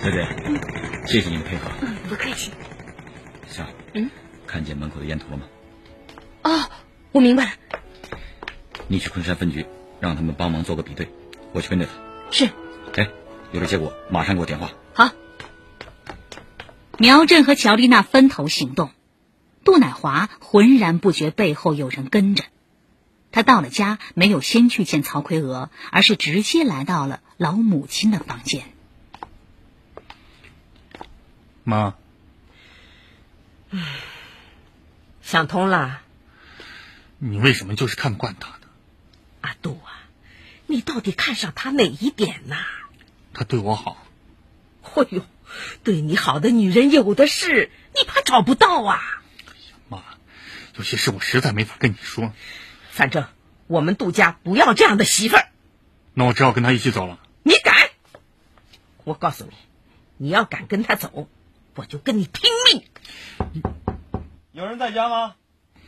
对对，谢谢您的配合。 不客气。 香，看见门口的烟头了吗？ 哦，我明白了。 你去昆山分局，让他们帮忙做个比对，我去跟着他。 是。 哎，有了结果马上给我电话。 好。苗振和乔丽娜分头行动，杜乃华浑然不觉背后有人跟着。他到了家，没有先去见曹奎娥，而是直接来到了老母亲的房间。 妈， 想通了。 你为什么就是看不惯他呢？ 阿杜啊，你到底看上他哪一点呢？ 他对我好。 哎呦，对你好的女人有的是，你怕找不到啊？ 妈，有些事我实在没法跟你说。 反正我们杜家不要这样的媳妇儿。 那我只好跟他一起走了。 你敢？我告诉你，你要敢跟他走，我就跟你拼命。 有人在家吗？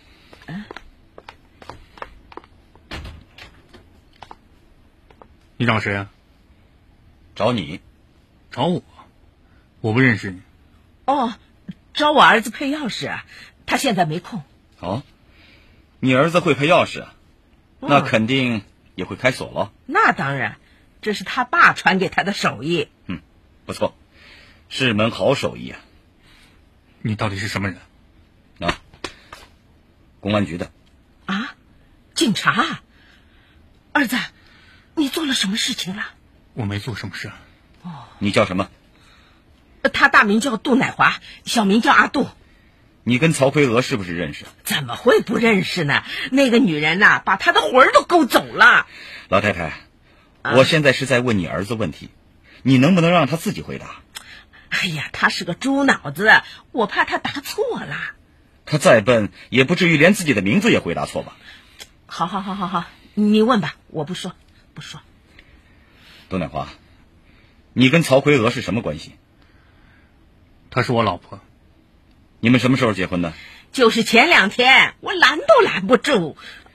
你找谁啊？ 找你。 找我？我不认识你。 哦，找我儿子配钥匙啊，他现在没空。 哦，你儿子会配钥匙啊？那肯定也会开锁了。 那当然，这是他爸传给他的手艺。 不错，是门好手艺啊。 你到底是什么人？ 啊，公安局的。 啊，警察？儿子，你做了什么事情了？ 我没做什么事。 你叫什么？ 他大名叫杜乃华，小名叫阿杜。 你跟曹奎娥是不是认识？ 怎么会不认识呢？那个女人呐，把他的魂儿都勾走了。 老太太，我现在是在问你儿子问题，你能不能让他自己回答？ 哎呀，他是个猪脑子，我怕他答错了。 他再笨也不至于连自己的名字也回答错吧？ 好，你问吧，我不说。 杜乃华，你跟曹奎娥是什么关系？ 她是我老婆。 你们什么时候结婚的？ 就是前2天，我拦都拦不住。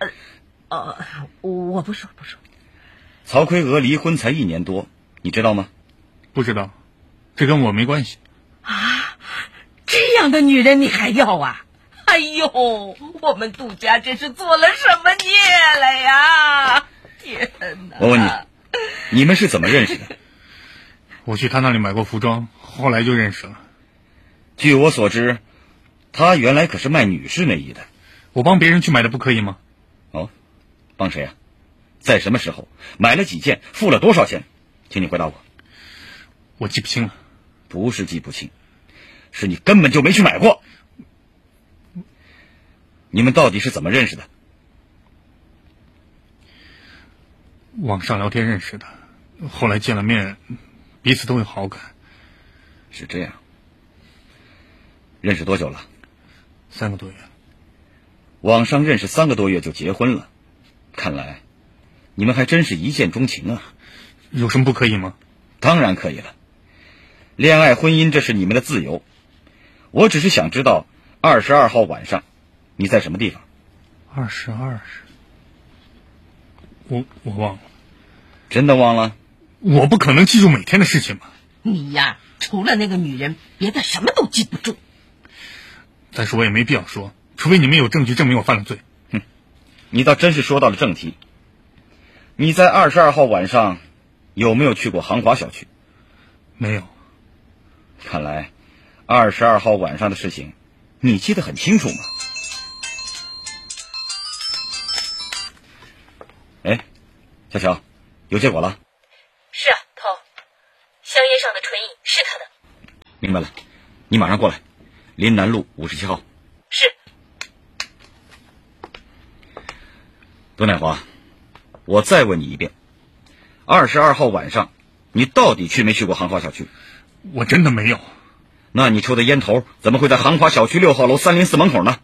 我不说。 曹奎娥离婚才1年多，你知道吗？ 不知道，这跟我没关系。 啊，这样的女人你还要啊？哎呦，我们杜家这是做了什么孽了呀！天哪！ 我问你，你们是怎么认识的？ 我去他那里买过服装，后来就认识了。 据我所知，他原来可是卖女士内衣的。 我帮别人去买的不可以吗？ 哦，帮谁啊？在什么时候？买了几件？付了多少钱？请你回答我。 我记不清了。 不是记不清，是你根本就没去买过。你们到底是怎么认识的？ 网上聊天认识的，后来见了面，彼此都有好感。 是这样。认识多久了 ？3个多月。 网上认识3个多月就结婚了，看来你们还真是一见钟情啊。 有什么不可以吗？ 当然可以了，恋爱婚姻这是你们的自由。我只是想知道22号晚上你在什么地方 ？22是？我忘了。 真的忘了？ 我不可能记住每天的事情吧？ 你呀，除了那个女人，别的什么都记不住。 但是我也没必要说，除非你们有证据证明我犯了罪。 你倒真是说到了正题。你在22号晚上有没有去过航华小区？ 没有。 看来22号晚上的事情你记得很清楚嘛。哎，小乔，有结果了？ 是啊，头，香烟上的唇印是他的。 明白了，你马上过来，临南路57号。 是。 杜乃华，我再问你一遍，22号晚上你到底去没去过航华小区？ 我真的没有。 那你抽的烟头怎么会在航华小区6号楼304门口呢？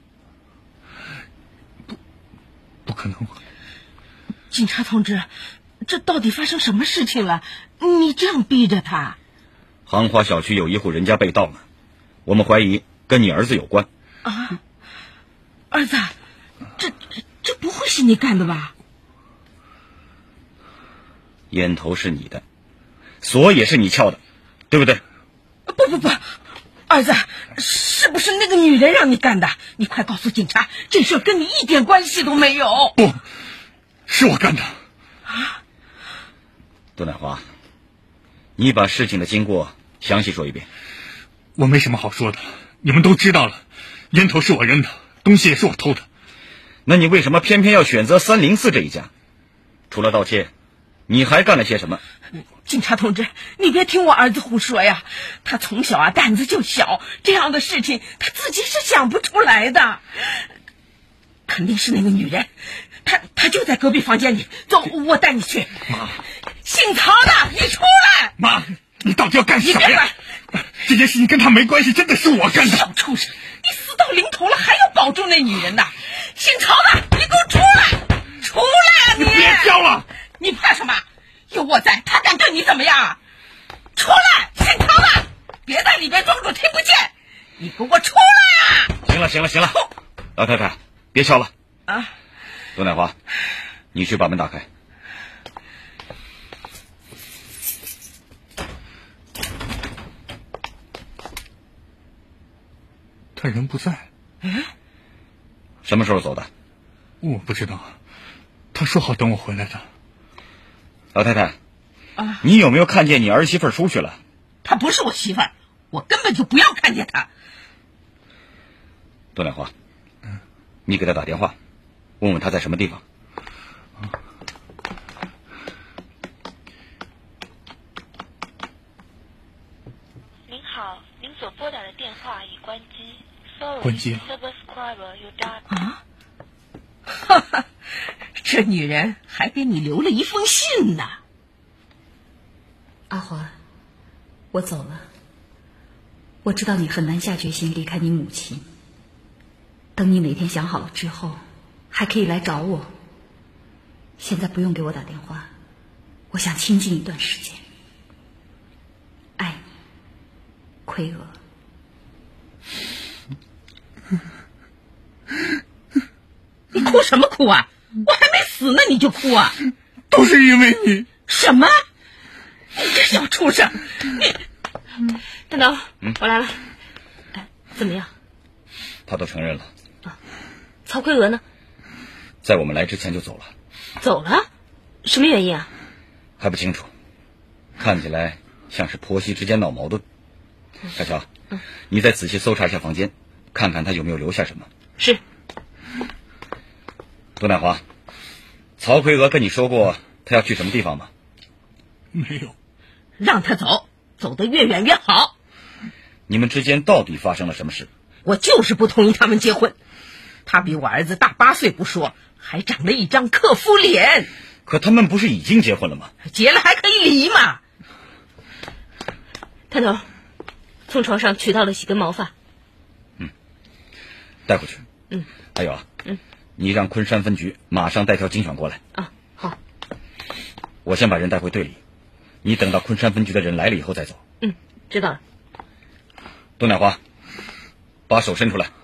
不可能。 警察同志，这到底发生什么事情了？你这样逼着他。 航华小区有一户人家被盗了，我们怀疑跟你儿子有关。 啊，儿子，这不会是你干的吧？ 烟头是你的，锁也是你撬的，对不对？ 不，儿子，是不是那个女人让你干的？你快告诉警察，这事跟你一点关系都没有。 不是我干的。 杜乃华，你把事情的经过详细说一遍。 我没什么好说的，你们都知道了，烟头是我扔的，东西也是我偷的。 那你为什么偏偏要选择304这一家？除了盗窃，你还干了些什么？ 警察同志，你别听我儿子胡说呀，他从小胆子就小，这样的事情他自己是想不出来的。肯定是那个女人，她就在隔壁房间里。走，我带你去。 妈， 姓曹的，你出来！ 妈，你到底要干什么你别呀？这件事情跟他没关系，真的是我干的。 小畜生，你死到临头了还要保住那女人呐！姓曹的，你给我出来！出来啊你！ 你别叫了！ 你怕什么？有我在，他敢对你怎么样？出来！姓曹的，别在里边装作听不见，你给我出来啊！ 行了，老太太，别敲了。 啊！ 杜乃华，你去把门打开。 他人不在。 什么时候走的？ 我不知道，他说好等我回来的。 老太太，你有没有看见你儿媳妇出去了？ 她不是我媳妇儿，我根本就不要看见她。 杜乃华，你给她打电话，问问她在什么地方。 您好，您所拨打的电话已关机。 关机了。 啊！哈哈，这女人还给你留了一封信呢。 阿华，我走了。我知道你很难下决心离开你母亲。等你哪天想好了之后，还可以来找我。现在不用给我打电话，我想清静一段时间。爱你，奎娥。 你哭什么哭啊？我还没死呢，你就哭啊？ 都是因为你。 什么？你这小畜生！你， 等等，我来了。怎么样？ 他都承认了。 曹奎娥呢？ 在我们来之前就走了。 走了？什么原因啊？ 还不清楚，看起来像是婆媳之间闹矛盾。小乔，你再仔细搜查一下房间，看看他有没有留下什么。 是。 杜乃华，曹奎娥跟你说过他要去什么地方吗？ 没有。 让他走，走得越远越好。 你们之间到底发生了什么事？ 我就是不同意他们结婚。他比我儿子大8岁不说，还长了一张克夫脸。 可他们不是已经结婚了吗？ 结了还可以离嘛。 探头，从床上取到了几根毛发。 带回去。还有啊，你让昆山分局马上带条警犬过来。 啊，好。 我先把人带回队里，你等到昆山分局的人来了以后再走。 知道了。 杜乃华，把手伸出来。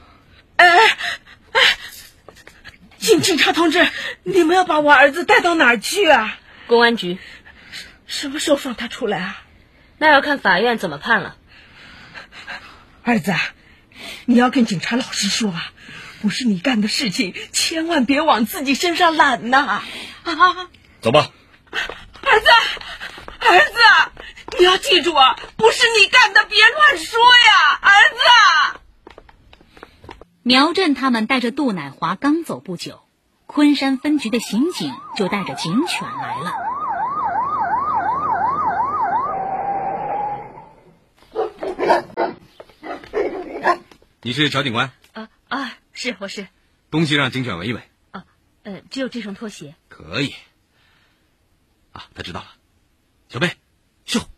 警察同志，你们要把我儿子带到哪儿去啊？ 公安局。 什么时候放他出来啊？ 那要看法院怎么判了。 儿子，你要跟警察老实说啊，不是你干的事情，千万别往自己身上揽呐！啊， 走吧。 儿子，你要记住啊，不是你干的，别乱说呀，儿子。 苗振他们带着杜乃华刚走不久，昆山分局的刑警就带着警犬来了。 你是乔警官？ 是，我是。 东西让警犬闻一闻。 只有这双拖鞋。 可以。他知道了。小贝，秀。